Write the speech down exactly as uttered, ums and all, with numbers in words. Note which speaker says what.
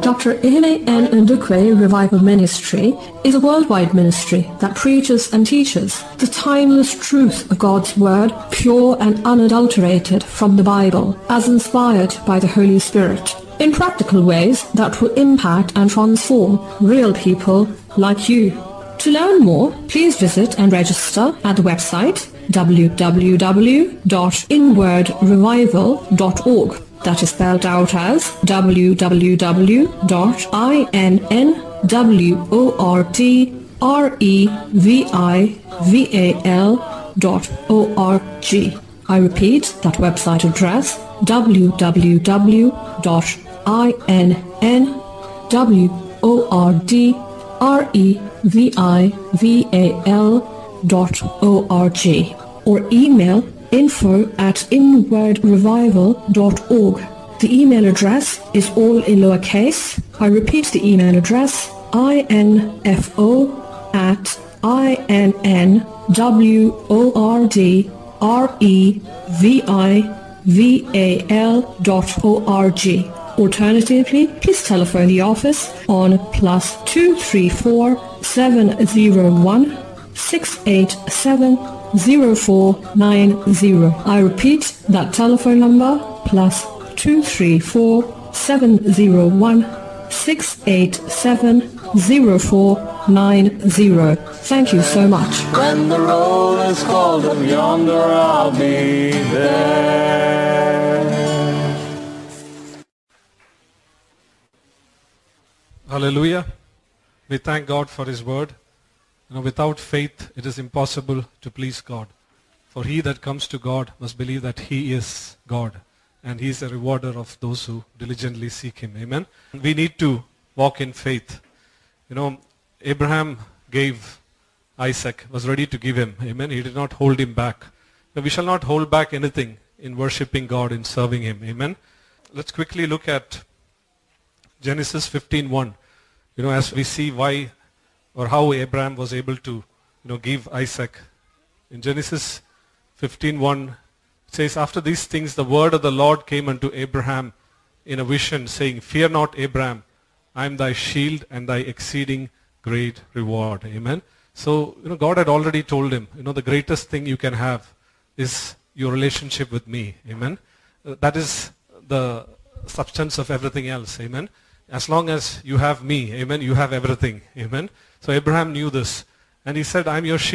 Speaker 1: Doctor Ihele N. Ndukwe Revival Ministry is a worldwide ministry that preaches and teaches the timeless truth of God's Word, pure and unadulterated from the Bible, as inspired by the Holy Spirit, in practical ways that will impact and transform real people like you. To learn more, please visit and register at the website w w w dot inward revival dot org. That is spelled out as w w w dot inward dot org. I repeat that website address, w w w dot inward dot org, or email info at inward revival dot org. The email address is all in lowercase. I repeat the email address, info at inward dot org. Alternatively, please telephone the office on plus two three four seven zero one six eight seven zero four nine zero. I repeat that telephone number, plus two three four seven zero one six eight seven zero four nine zero. Thank you so much.
Speaker 2: When the roll is called up yonder, I'll be there.
Speaker 3: Hallelujah. We thank God for His word. You know, without faith, it is impossible to please God. For he that comes to God must believe that He is God, and He is a rewarder of those who diligently seek Him. Amen. We need to walk in faith. You know, Abraham gave Isaac, was ready to give him. Amen. He did not hold him back. Now, we shall not hold back anything in worshiping God, in serving Him. Amen. Let's quickly look at Genesis fifteen one. You know, as we see why or how Abraham was able to, you know, give Isaac. In Genesis fifteen one, it says, after these things the word of the Lord came unto Abraham in a vision, saying, fear not, Abraham, I am thy shield and thy exceeding great reward. Amen. So, you know, God had already told him, you know, the greatest thing you can have is your relationship with me. Amen. Uh, that is the substance of everything else. Amen. As long as you have me, amen, you have everything. Amen. So Abraham knew this. And he said, I'm your shield.